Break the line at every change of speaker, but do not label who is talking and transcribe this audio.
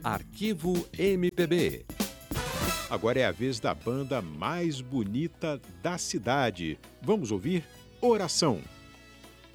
Arquivo MPB. Agora é a vez da banda mais bonita da cidade. Vamos ouvir Oração.